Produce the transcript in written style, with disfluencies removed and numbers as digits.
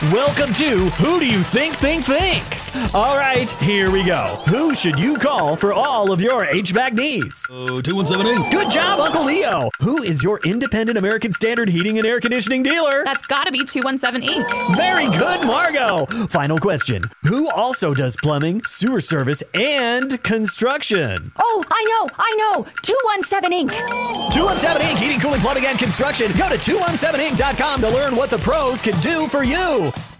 Welcome to Who Do You Think? All right, here we go. Who should you call for all of your HVAC needs? 2178. Good job, Uncle Leo. Who is your independent American Standard heating and air conditioning dealer? That's gotta be 217 Inc. Very good, Margot. Final question. Who also does plumbing, sewer service, and construction? Oh, I know. 217 Inc. 217 Inc. Heating, cooling, plumbing, and construction. Go to 217inc.com to learn what the pros can do for you.